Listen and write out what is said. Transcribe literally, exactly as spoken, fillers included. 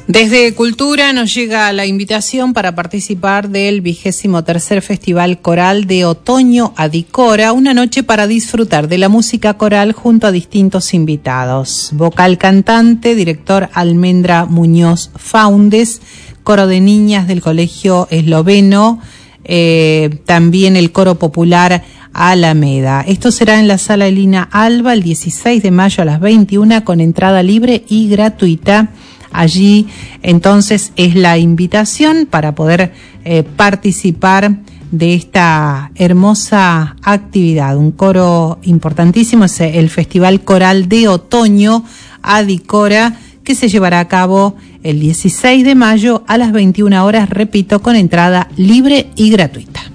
Desde Cultura nos llega la invitación para participar del vigésimo tercer Festival Coral de Otoño Adicora, una noche para disfrutar de la música coral junto a distintos invitados. Vocal cantante, director Almendra Muñoz Faundes, coro de niñas del Colegio Esloveno, eh, también el coro popular Alameda. Esto será en la Sala Elina Alba el dieciséis de mayo a las veintiuna con entrada libre y gratuita. Allí entonces es la invitación para poder eh, participar de esta hermosa actividad. Un coro importantísimo es el Festival Coral de Otoño Adicora, que se llevará a cabo el dieciséis de mayo a las veintiuna horas, repito, con entrada libre y gratuita.